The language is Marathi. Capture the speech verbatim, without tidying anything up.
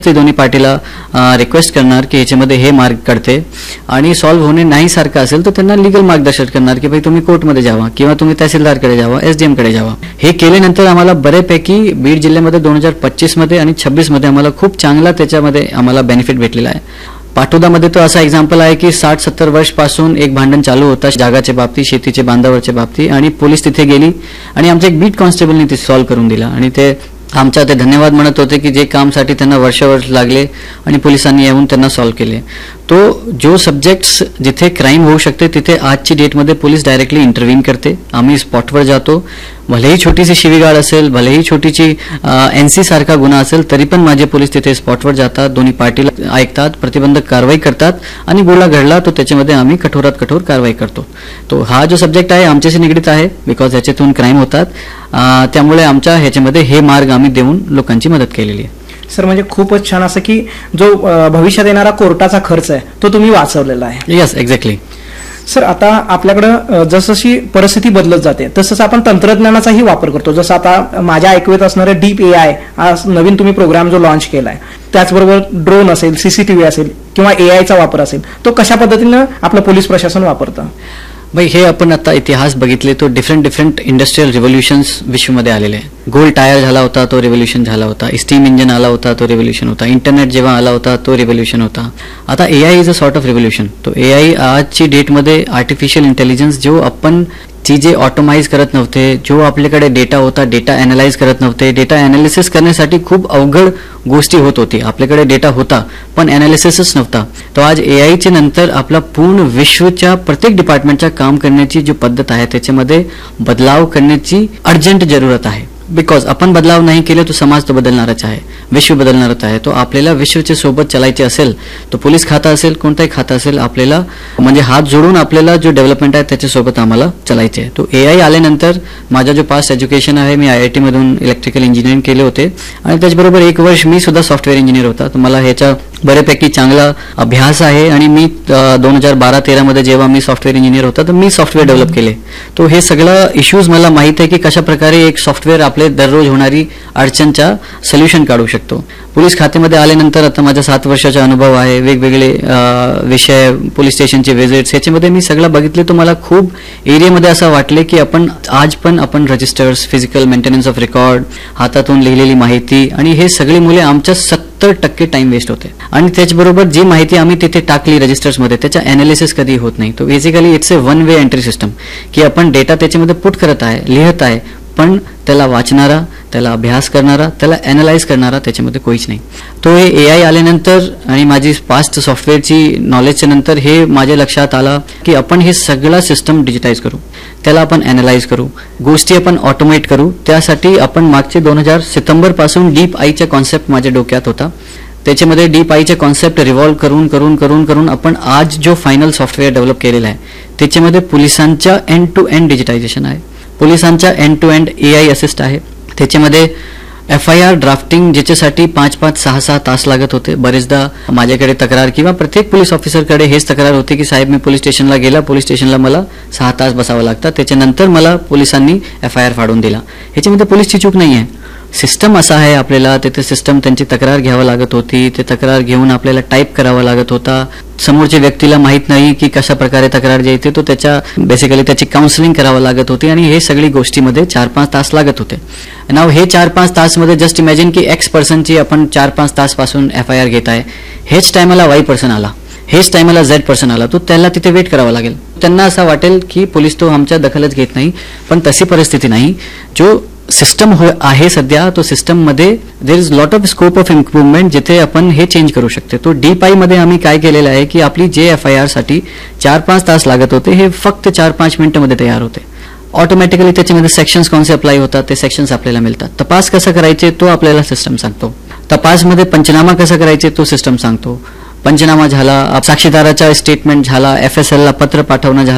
ते दोन्ही पार्टीला रिक्वेस्ट करणार की याच्यामध्ये हे मार्ग काढते आणि सॉल्व्ह होणे नाही सारखं असेल तर त्यांना लिगल मार्गदर्शन करणार की भाई तुम्ही कोर्टमध्ये जावा किंवा तुम्ही तहसीलदारकडे जावा, एसडीएम कडे जावा. हे केल्यानंतर आम्हाला बऱ्यापैकी बीड जिल्ह्यामध्ये दोन हजार पच्चीस मध्ये आणि छब्बीस मध्ये आम्हाला खूप चांगला त्याच्यामध्ये आम्हाला बेनिफिट भेटलेला आहे. पाटोदामध्ये तो असा एक्झाम्पल आहे की साठ सत्तर वर्षपासून एक भांडण चालू होता जागाच्या बाबतीत, शेतीचे बांधावरच्या बाबतीत, आणि पोलीस तिथे गेली आणि आमच्या एक बीट कॉन्स्टेबलने ते सॉल्व्ह करून दिला आणि ते आमच्या ते धन्यवाद म्हणत होते की जे कामसाठी त्यांना वर्ष वर्ष लागले आणि पोलिसांनी येऊन त्यांना सॉल्व्ह केले. तो जो सब्जेक्ट्स जिथे क्राईम होऊ शकते तिथे आजची डेटमध्ये पोलीस डायरेक्टली इंटरव्हीन करते. आम्ही स्पॉटवर जातो. भलेही छोटीशी शिवीगाळ असेल, भलेही छोटीची एनसी सारखा गुन्हा असेल, तरी पण माझे पोलीस तिथे स्पॉटवर जातात, दोन्ही पार्टीला ऐकतात, प्रतिबंधक कारवाई करतात आणि गुन्हा घडला तो त्याच्यामध्ये आम्ही कठोरात कठोर कारवाई करतो. तो हा जो सब्जेक्ट आहे आमच्याशी निगडीत आहे बिकॉज याच्यातून क्राईम होतात. त्यामुळे आमच्या ह्याच्यामध्ये हे मार्ग आम्ही देऊन लोकांची मदत केलेली आहे. सर, म्हणजे खूपच छान असं की जो भविष्यात येणारा कोर्टाचा खर्च आहे तो तुम्ही वाचवलेला आहे. Yes, exactly. सर, आता आपल्याकडं जसशी परिस्थिती बदलत जाते तसंच आपण तंत्रज्ञानाचाही वापर करतो. जसं आता माझ्या ऐकवेत असणारे डीप ए आय हा नवीन तुम्ही प्रोग्राम जो लॉन्च केलाय, त्याचबरोबर ड्रोन असेल, सीसीटीव्ही असेल किंवा ए आयचा वापर असेल, तो कशा पद्धतीनं आपलं पोलीस प्रशासन वापरतं? भाई, हे आपण आता इतिहास बघितले तो डिफरंट डिफरंट इंडस्ट्रियल रिव्होल्युशन्स विश्वमध्ये आलेले आहे. गोल टायर झाला होता तो रिव्होल्युशन झाला होता, स्टीम इंजिन आला होता तो रिव्होल्युशन होता, इंटरनेट जेव्हा आला होता तो रिव्होल्युशन होता. आता ए I is a sort of revolution. तो ए आय आजची डेटमध्ये आर्टिफिशियल इंटेलिजन्स जो आपण जे ऑटोमाइज करत नव्हते, जो आपल्याकडे डेटा होता डेटा अॅनालाइज करत नव्हते, डेटा अॅनालिसिस करण्यासाठी खूप अवघड गोष्टी होत होती. आपल्याकडे डेटा होता पण अॅनालिसिसच नव्हता. तो आज ए आयच्या नंतर आपला पूर्ण विश्वच्या प्रत्येक डिपार्टमेंटच्या काम करण्याची जी पद्धत आहे त्याच्यामध्ये बदलाव करण्याची अर्जंट जरूरत आहे. बिकॉज आपण बदलाव नाही केले तो समाज तो बदलणारच आहे, विश्व बदलणारच आहे. तो आपल्याला विश्वच्या सोबत चालायचे असेल, तो पोलीस खातं असेल, कोणताही खातं असेल, आपल्याला म्हणजे हात जोडून आपल्याला जो डेव्हलपमेंट आहे त्याच्यासोबत आम्हाला चालायचे आहे. तो ए आय आल्यानंतर माझा जो पास्ट एज्युकेशन आहे, मी आय आय टी मधून इलेक्ट्रिकल इंजिनिअरिंग केले होते आणि त्याचबरोबर एक वर्ष मी सुद्धा सॉफ्टवेअर इंजिनियर होता. तर मला ह्याचा बऱ्यापैकी चांगला अभ्यास आहे आणि मी दोन हजार बारा तेरा मध्ये जेव्हा मी सॉफ्टवेअर इंजिनियर होता तर मी सॉफ्टवेअर डेव्हलप केले. तो हे सगळं इश्यूज मला माहित आहे की कशा प्रकारे एक सॉफ्टवेअर आपले दररोज होणारी अडचणचा सोल्युशन काढू शकतो. पोलीस खात्यामध्ये आल्यानंतर आता माझा सात वर्षाचा अनुभव आहे, वेगवेगळे विषय, पोलीस स्टेशनचे व्हिजिट्स, ह्याच्यामध्ये मी सगळं बघितले. तो मला खूप एरियामध्ये असं वाटले की आपण आज पण आपण registers, physical maintenance of record, हातातून लिहिलेली माहिती आणि हे सगळी मुले आमच्या सत्तर टक्के टाइम वेस्ट होते. आणि त्याचबरोबर जी माहिती आम्ही तिथे टाकली रजिस्टर्समध्ये त्याच्या अॅनालिसिस कधी होत नाही. तो basically it's a one way entry system की आपण डेटा त्याच्यामध्ये पुट करत आहे, लिहित आहे, पण त्याला वाचणारा, त्याला अभ्यास करणारा, त्याला अॅनालाइज करणारा त्याच्यामध्ये कोणीच नाही. तो हे ए आय आल्यानंतर आणि माझी पास्ट सॉफ्टवेअरची नॉलेजच्या नंतर हे माझ्या लक्षात आलं की आपण हे सगळं सिस्टम डिजिटाईज करू, त्याला आपण अॅनालाइज करू, गोष्टी आपण ऑटोमेट करू. त्यासाठी आपण मागचे दोन हजार सप्टेंबर पासून डीप आयचा कॉन्सेप्ट माझ्या डोक्यात होता. त्याच्यामध्ये डीप आयचे कॉन्सेप्ट रिव्हॉल्व करून करून करून करून आपण आज जो फायनल सॉफ्टवेअर डेव्हलप केलेला आहे त्याच्यामध्ये पोलिसांच्या एंड टू एंड डिजिटायझेशन आहे, पोलिसांच्या end to end A I assist आहे. त्याच्यामध्ये एफ आय आर ड्राफ्टिंग ज्याच्यासाठी पाच पाच सहा सहा तास लागत होते. बरेचदा माझ्याकडे तक्रार किंवा प्रत्येक पोलीस ऑफिसरकडे हेच तक्रार होती की साहेब मी पोलीस स्टेशनला गेला, पोलीस स्टेशनला मला सहा तास बसावं लागतं, त्याच्यानंतर मला पोलिसांनी एफ आय आर फाडून दिला. ह्याच्यामध्ये पोलीसची चूक नाही आहे, सिस्टम असा आहे. आपल्याला तिथे सिस्टम त्यांची तक्रार घ्यावं लागत होती, ते तक्रार घेऊन आपल्याला टाईप करावा लागत होता. समोरच्या व्यक्तीला माहित नाही की कशा प्रकारे तक्रार द्यायची, तो त्याच्या बेसिकली त्याची काउन्सिलिंग करावं लागत होती आणि हे सगळी गोष्टीमध्ये चार पाच तास लागत होते. नाव हे चार पाच तासमध्ये जस्ट इमॅजिन की एक्स पर्सनची आपण चार पाच तास पासून एफ आय आर घेत आहे, हेच टायमाला वाय पर्सन आला, हेच टायमाला झेड पर्सन आला, तो त्याला तिथे वेट करावा लागेल. त्यांना असं वाटेल की पोलीस तो आमच्या दखलच घेत नाही, पण तशी परिस्थिती नाही. जो सिस्टम हो आहे सध्या तो सिस्टममध्ये there is lot of scope of improvement जिथे आपण हे चेंज करू शकतो. तो डीप आय मध्ये आम्ही काय केलेलं आहे की आपली जे एफ आय आर साठी चार पाच तास लागत होते हे फक्त चार पाच मिनिटांमध्ये तयार होते. ऑटोमॅटिकली त्याच्यामध्ये सेक्शन्स कोणते अप्लाय होतात ते सेक्शन्स आपल्याला मिळतात. तपास कसा करायचे तो आपल्याला सिस्टम सांगतो. तपासमध्ये पंचनामा कसा करायचे तो सिस्टम सांगतो. पंचनामा झाला, साक्षीदाराचा स्टेटमेंट झाला, एफ एस एल ला पत्र पाठवणं झालं,